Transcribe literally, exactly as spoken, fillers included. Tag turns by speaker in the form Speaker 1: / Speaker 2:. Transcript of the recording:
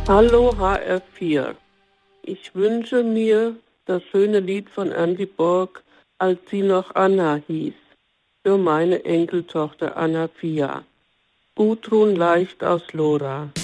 Speaker 1: Hallo H R vier. Ich wünsche mir das schöne Lied von Andy Borg, als sie noch Anna hieß, für meine Enkeltochter Anna Pia. Gudrun Leicht aus Lora.